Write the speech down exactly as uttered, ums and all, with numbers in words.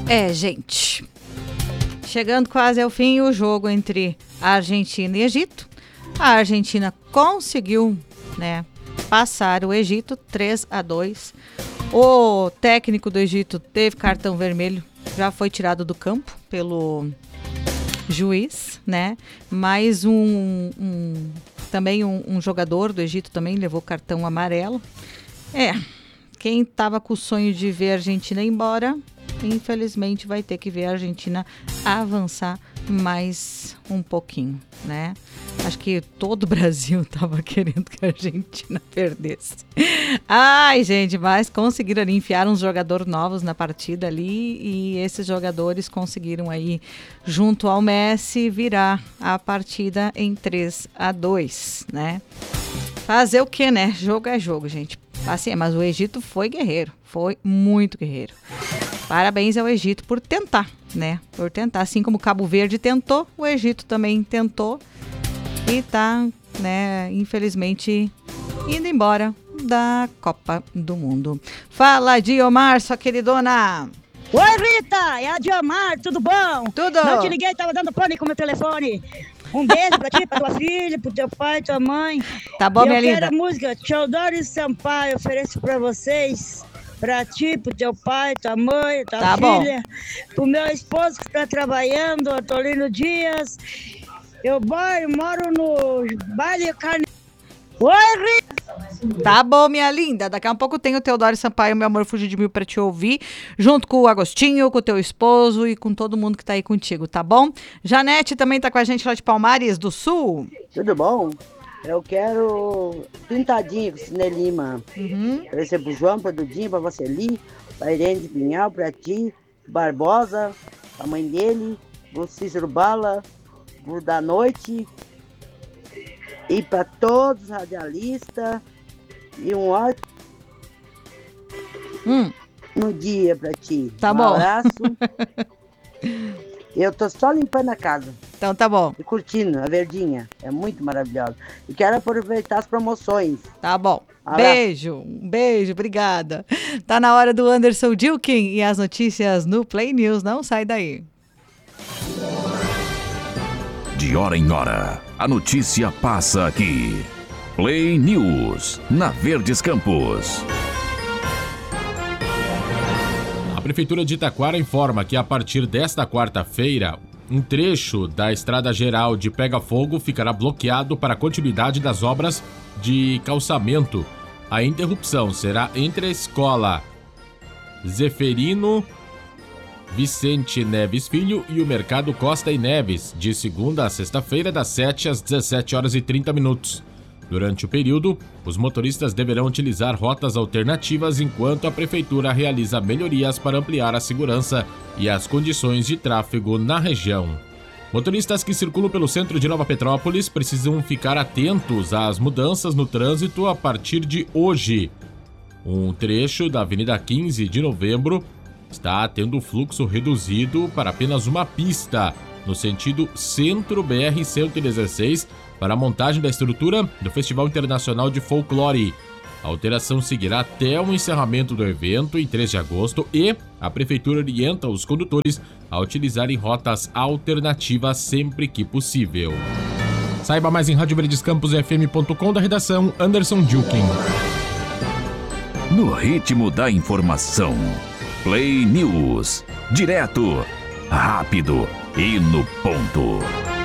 É, gente, chegando quase ao fim o jogo entre Argentina e Egito. A Argentina conseguiu, né, passar o Egito três a dois. O técnico do Egito teve cartão vermelho, já foi tirado do campo pelo juiz, né? Mais um, um também um, um jogador do Egito também levou cartão amarelo. É, quem estava com o sonho de ver a Argentina ir embora, infelizmente vai ter que ver a Argentina avançar mais um pouquinho, né? Acho que todo o Brasil estava querendo que a Argentina perdesse. Ai, gente, mas conseguiram ali enfiar uns jogadores novos na partida ali e esses jogadores conseguiram aí, junto ao Messi, virar a partida em três a dois, né? Fazer o quê, né? Jogo é jogo, gente. Assim, mas o Egito foi guerreiro, foi muito guerreiro. Parabéns ao Egito por tentar, né? Por tentar, assim como Cabo Verde tentou, o Egito também tentou e tá, né, infelizmente, indo embora da Copa do Mundo. Fala, Diomar, sua queridona! Oi, Rita! É a Diomar, tudo bom? Tudo! Não te liguei, tava dando pane com o meu telefone. Um beijo pra ti, pra tua filha, pro teu pai, tua mãe. Tá bom, e minha eu linda? quero a música Teodoro Sampaio, ofereço pra vocês, pra ti, pro teu pai, tua mãe, tua tá filha. Bom. Pro meu esposo que tá trabalhando, Antolino Dias. Eu moro, moro no baile Carne... Oi, Rita! Tá bom, minha linda. Daqui a um pouco tem o Teodoro Sampaio, meu amor, fugiu de mil pra te ouvir, junto com o Agostinho, com o teu esposo e com todo mundo que tá aí contigo, tá bom? Janete também tá com a gente lá de Palmares do Sul. Tudo bom? Eu quero Pintadinho com Cine Lima. Uhum. Eu recebo pro João, pro Dudinho, pra você ali, pra Irene de Pinhal, pra ti, Barbosa, a mãe dele, o Cícero Bala, o da noite, e para todos os radialistas, e um ótimo hum. no dia para ti. Tá um bom. abraço. Eu tô só limpando a casa. Então tá bom. E curtindo a verdinha. É muito maravilhosa. E quero aproveitar as promoções. Tá bom. Abraço. Beijo. Um beijo. Obrigada. Tá na hora do Anderson Dilkin e as notícias no Play News. Não sai daí. De hora em hora, a notícia passa aqui. Play News, na Verdes Campos. A Prefeitura de Taquara informa que a partir desta quarta-feira, um trecho da Estrada Geral de Pega Fogo ficará bloqueado para a continuidade das obras de calçamento. A interrupção será entre a escola Zeferino Vicente Neves Filho e o Mercado Costa e Neves, de segunda a sexta-feira, das sete às dezessete horas e trinta minutos. Durante o período, os motoristas deverão utilizar rotas alternativas enquanto a Prefeitura realiza melhorias para ampliar a segurança e as condições de tráfego na região. Motoristas que circulam pelo centro de Nova Petrópolis precisam ficar atentos às mudanças no trânsito a partir de hoje. Um trecho da Avenida quinze de Novembro está tendo fluxo reduzido para apenas uma pista, no sentido Centro-B R cento e dezesseis, para a montagem da estrutura do Festival Internacional de Folclore. A alteração seguirá até o encerramento do evento, em três de agosto, e a Prefeitura orienta os condutores a utilizarem rotas alternativas sempre que possível. Saiba mais em rádio verdes campos f m ponto com, da redação Anderson Dilkin. No ritmo da informação. Play News. Direto, rápido e no ponto.